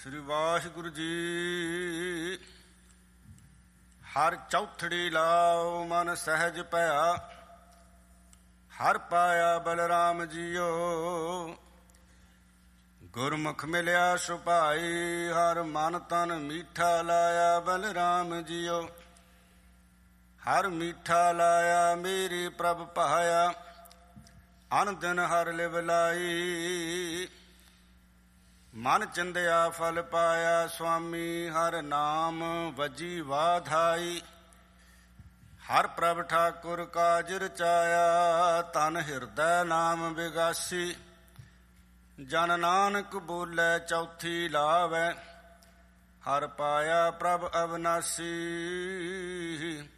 ਸ੍ਰੀ ਵਾਹਿਗੁਰੂ ਜੀ। ਹਰ ਚੌਥੜੀ ਲਾਓ ਮਨ ਸਹਿਜ ਭਇਆ, ਹਰ ਪਾਇਆ ਬਲਰਾਮ ਜੀਓ। ਗੁਰਮੁਖ ਮਿਲਿਆ ਸੁਭਾਈ, ਹਰ ਮਨ ਤਨ ਮੀਠਾ ਲਾਇਆ ਬਲਰਾਮ ਜੀਓ। ਹਰ ਮੀਠਾ ਲਾਇਆ ਮੇਰੀ ਪ੍ਰਭ ਭਾਇਆ, ਅਨ ਦਿਨ ਹਰ ਲਿਵ ਲਾਈ। ਮਨ ਚਿੰਦਿਆ ਫਲ ਪਾਇਆ ਸੁਆਮੀ, ਹਰ ਨਾਮ ਵਜੀ ਵਾਧਾਈ। ਹਰ ਪ੍ਰਭ ਠਾਕੁਰ ਕਾਜ ਰਚਾਇਆ, ਤਨ ਹਿਰਦੈ ਨਾਮ ਵਿਗਾਸੀ। ਜਨ ਨਾਨਕ ਬੋਲੇ ਚੌਥੀ ਲਾਵੈ, ਹਰ ਪਾਇਆ ਪ੍ਰਭ ਅਵਨਾਸੀ।